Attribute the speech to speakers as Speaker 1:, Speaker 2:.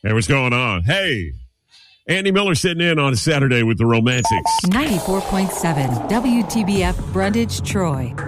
Speaker 1: Hey, what's going on? Hey, Andy Miller sitting in on a Saturday with the Romantics.
Speaker 2: 94.7 WTBF Brundage, Troy.